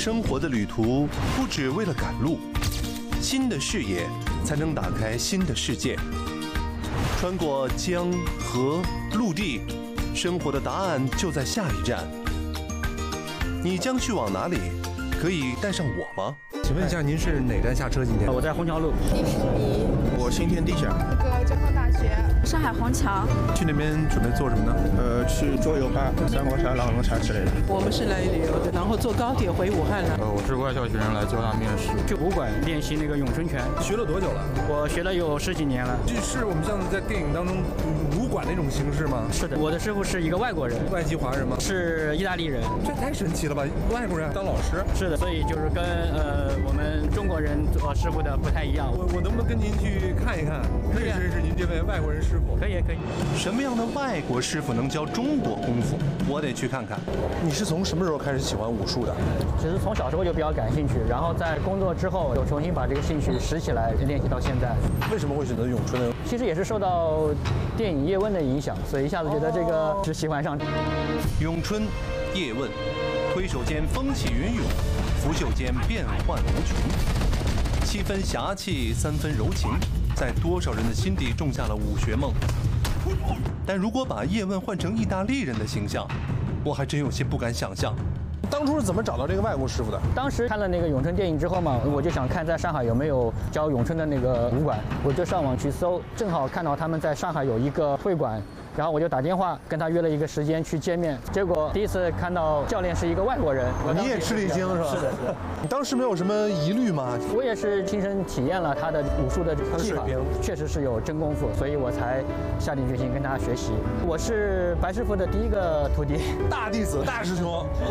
生活的旅途不只为了赶路，新的视野才能打开新的世界。穿过江河陆地，生活的答案就在下一站。你将去往哪里？可以带上我吗？ 请问一下，您是哪站下车？今天我在虹桥路。 迪士尼。 我新天地下。 那个交通大学。 上海虹桥。 去那边准备做什么呢？ 去桌游吧，三国杀、狼人杀之类的。 我们是来旅游的，然后坐高铁回武汉了。 我是外校学生来交大面试。 去武馆练习那个咏春拳。 学了多久了？ 我学了有10几年了。 这是我们像在电影当中武馆那种形式吗？ 是的，我的师傅是一个外国人。 外籍华人吗？ 是意大利人。 这太神奇了吧！外国人当老师？ 是的，所以就是跟我们中国人做师傅的不太一样。 我能不能跟您去看一看，认识认识您这位外国人师傅？ 可以可以。 什么样的外国师傅能教中国功夫？我得去看看。 你是从什么时候开始喜欢武术的？ 其实从小时候就比较感兴趣，然后在工作之后又重新把这个兴趣拾起来，练习到现在。 为什么会选择咏春呢？ 其实也是受到电影《叶问》的影响，所以一下子觉得这个是喜欢上。 咏春，叶问，推手间风起云涌，拂袖间变幻无穷，7分侠气，3分柔情，在多少人的心底种下了武学梦。但如果把叶问换成意大利人的形象，我还真有些不敢想象。 当初是怎么找到这个外国师傅的？ 当时看了那个咏春电影之后嘛，我就想看在上海有没有教咏春的那个武馆，我就上网去搜，正好看到他们在上海有一个会馆，然后我就打电话跟他约了一个时间去见面。结果第一次看到教练是一个外国人， 你也吃了一惊是吧？ 是的，是的。 你当时没有什么疑虑吗？ 我也是亲身体验了他的武术的技法，确实是有真功夫，所以我才下定决心跟他学习。我是白师傅的第一个徒弟， 大弟子、大师兄。